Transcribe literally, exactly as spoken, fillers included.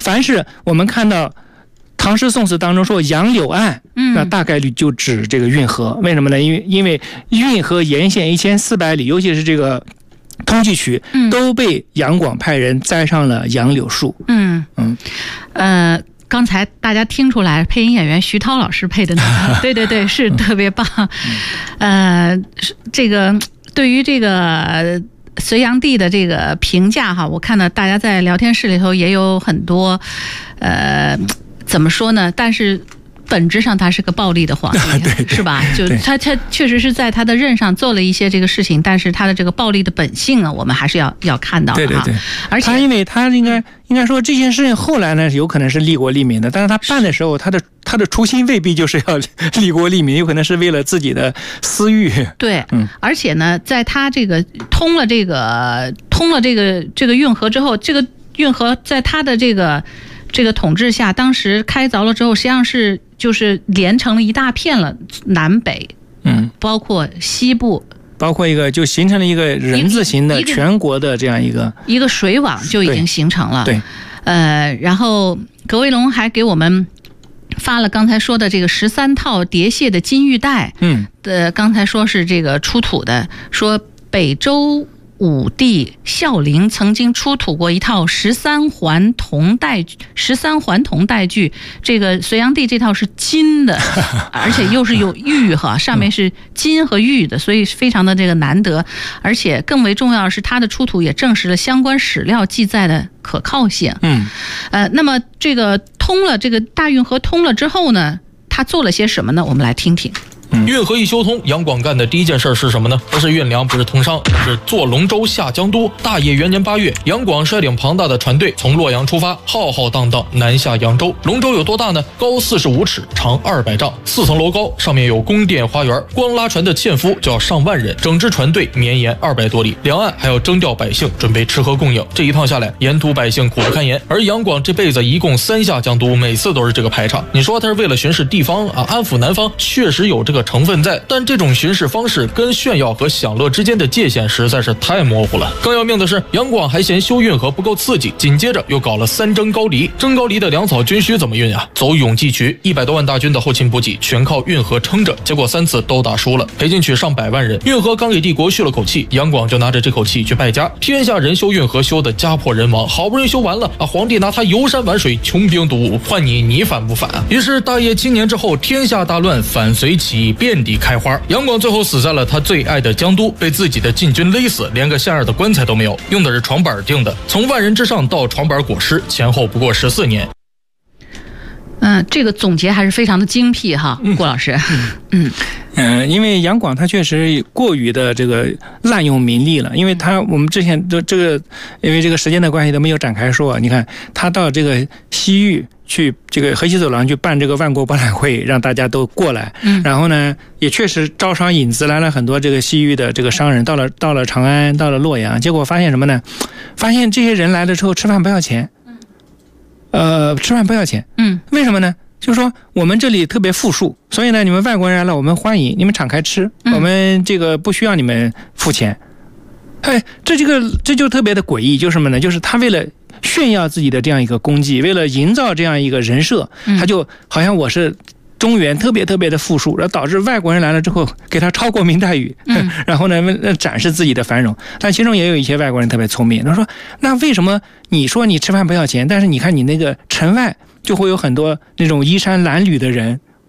凡是我们看到唐诗宋词当中说杨柳岸，那大概率就指这个运河。为什么呢？因为因为运河沿线一千四百里，尤其是这个通济区，都被杨广派人栽上了杨柳树。嗯嗯， 呃。刚才大家听出来，配音演员徐涛老师配的那个，对对对，是特别棒。呃，这个对于这个隋炀帝的这个评价哈，我看到大家在聊天室里头也有很多，呃，怎么说呢？但是本质上他是个暴力的皇帝， 对对是吧？就他他确实是在他的任上做了一些这个事情，但是他的这个暴力的本性啊，我们还是要要看到的哈。 对对对， 而且他因为他应该应该说这件事情后来呢，有可能是利国利民的，但是他办的时候，他的他的初心未必就是要利国利民，有可能是为了自己的私欲。 对，嗯，而且呢，在他这个通了这个通了这个这个运河之后，这个运河在他的这个。这个统治下，当时开凿了之后，实际上是就是连成了一大片了，南北，嗯，包括西部， 包括一个就形成了一个人字形的全国的这样一个一个水网就已经形成了。 对， 呃，然后葛威龙还给我们发了刚才说的这个十三套叠蟹的金玉带，嗯，呃，刚才说是这个出土的，说北周武帝孝陵曾经出土过一套十三环铜带十三环铜带具，这个隋炀帝这套是金的，而且又是有玉哈，上面是金和玉的，所以非常的这个难得，而且更为重要的是，它的出土也证实了相关史料记载的可靠性。嗯，呃，那么这个通了这个大运河通了之后呢，他做了些什么呢？我们来听听。 运河一修通，杨广干的第一件事是什么呢？不是运粮，不是通商，是坐龙舟下江都。大业元年八月，杨广率领庞大的船队从洛阳出发，浩浩荡荡南下扬州。龙舟有多大呢？高四十五尺，长二百丈，四层楼高，上面有宫殿花园，光拉船的纤夫就要上万人，整支船队绵延二百多里，两岸还要征调百姓准备吃喝供应。这一趟下来，沿途百姓苦不堪言。而杨广这辈子一共三下江都，每次都是这个排场。你说他是为了巡视地方啊，安抚南方，确实有这个成分在，但这种巡视方式跟炫耀和享乐之间的界限实在是太模糊了。更要命的是，杨广还嫌修运河不够刺激，紧接着又搞了三征高丽。征高丽的粮草军需怎么运啊？走永济渠，一百多万大军的后勤补给全靠运河撑着，结果三次都打输了，赔进去上百万人。运河刚给帝国续了口气，杨广就拿着这口气去败家，天下人修运河修的家破人亡，好不容易修完了啊，皇帝拿他游山玩水，穷兵黩武，换你你反不反啊？于是大业七年之后，天下大乱，反隋起义遍地开花。杨广最后死在了他最爱的江都，被自己的禁军勒死，连个像样的棺材都没有，用的是床板钉的。从万人之上到床板裹尸，前后不过十四年。 嗯，这个总结还是非常的精辟哈，郭老师。 嗯嗯、呃，因为杨广他确实过于的这个滥用民力了，因为他我们之前都这个因为这个时间的关系都没有展开说。你看他到这个西域去这个河西走廊去办这个万国博览会，让大家都过来，嗯，然后呢也确实招商引资来了很多这个西域的这个商人，到了到了长安，到了洛阳，结果发现什么呢？发现这些人来了之后吃饭不要钱。呃，吃饭不要钱，嗯，为什么呢？就是说我们这里特别富庶，所以呢，你们外国人来了，我们欢迎你们敞开吃，我们这个不需要你们付钱。哎，这这个这就特别的诡异，就是什么呢？就是他为了炫耀自己的这样一个功绩，为了营造这样一个人设，他就好像我是中原特别特别的富庶，然后导致外国人来了之后给他超过民待遇，嗯、然后呢展示自己的繁荣。但其中也有一些外国人特别聪明，他说：“那为什么你说你吃饭不要钱，但是你看你那个城外就会有很多那种衣衫褴褛的人，